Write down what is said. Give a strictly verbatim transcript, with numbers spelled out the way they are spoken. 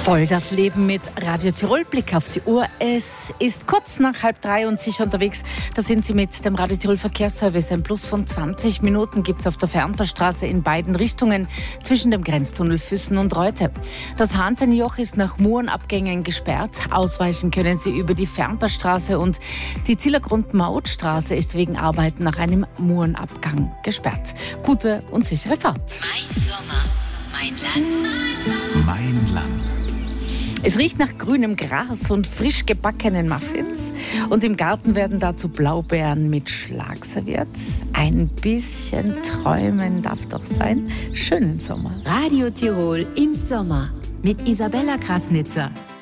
Voll das Leben mit Radio Tirol. Blick auf die Uhr. Es ist kurz nach halb drei und sicher unterwegs. Da sind Sie mit dem Radio Tirol Verkehrsservice. Ein Plus von zwanzig Minuten gibt es auf der Fernpassstraße in beiden Richtungen zwischen dem Grenztunnel Füssen und Reute. Das Hahntenjoch ist nach Murenabgängen gesperrt. Ausweichen können Sie über die Fernpassstraße und die Zillergrund-Mautstraße ist wegen Arbeiten nach einem Murenabgang gesperrt. Gute und sichere Fahrt. Mein Sommer, mein Land. Mein Land. Es riecht nach grünem Gras und frisch gebackenen Muffins. Und im Garten werden dazu Blaubeeren mit Schlag serviert. Ein bisschen träumen darf doch sein. Schönen Sommer. Radio Tirol im Sommer mit Isabella Krasnitzer.